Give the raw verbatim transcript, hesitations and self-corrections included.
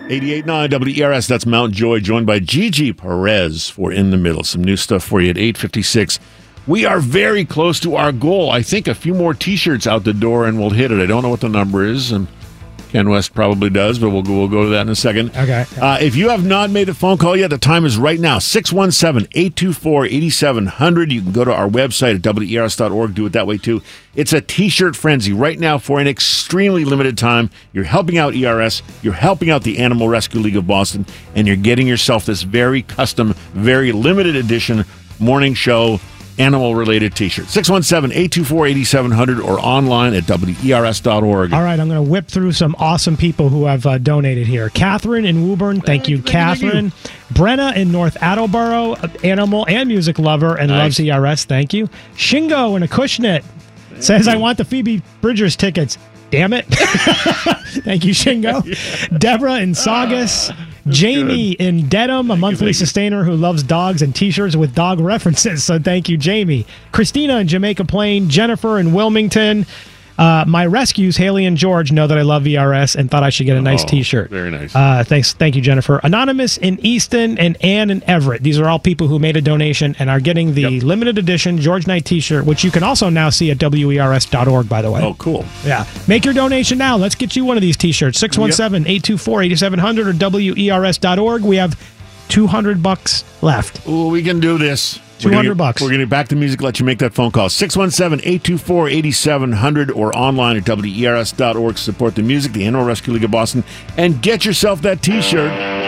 eighty-eight point nine W E R S, that's Mount Joy, joined by Gigi Perez for In the Middle. Some new stuff for you at eight fifty-six. We are very close to our goal. I think a few more T-shirts out the door and we'll hit it. I don't know what the number is, and Ken West probably does, but we'll go, we'll go to that in a second. Okay. Uh, if you have not made a phone call yet, the time is right now, six one seven, eight two four, eight seven zero zero. You can go to our website at W E R S dot org. Do it that way, too. It's a T-shirt frenzy right now for an extremely limited time. You're helping out E R S, you're helping out the Animal Rescue League of Boston, and you're getting yourself this very custom, very limited edition morning show animal-related T-shirt. six one seven, eight two four, eight seven zero zero or online at W E R S dot org. All right, I'm going to whip through some awesome people who have uh, donated here. Catherine in Woburn, thank you, Thank you, Catherine. thank you. Brenna in North Attleboro, animal and music lover, and Nice. loves E R S, thank you. Shingo in Acushnet says, you. I want the Phoebe Bridgers tickets. Damn it. Thank you, Shingo. Yeah. Deborah in Saugus. Jamie good. in Dedham, a Thank monthly you, sustainer who loves dogs and T-shirts with dog references. So thank you, Jamie. Christina in Jamaica Plain. Jennifer in Wilmington. Uh, my rescues, Haley and George, know that I love E R S and thought I should get a nice Oh, T-shirt. very nice. Uh, thanks, thank you, Jennifer. Anonymous in Easton and Ann in Everett. These are all people who made a donation and are getting the Yep. limited edition George Knight T-shirt, which you can also now see at W E R S dot org, by the way. Oh, cool. Yeah. Make your donation now. Let's get you one of these T-shirts. six one seven, eight two four, eight seven zero zero or W E R S dot org. We have two hundred bucks left. Ooh, we can do this. two hundred bucks. We're going to get back to music, let you make that phone call. six one seven, eight two four, eight seven zero zero or online at W E R S dot org. Support the music, the Animal Rescue League of Boston, and get yourself that T-shirt.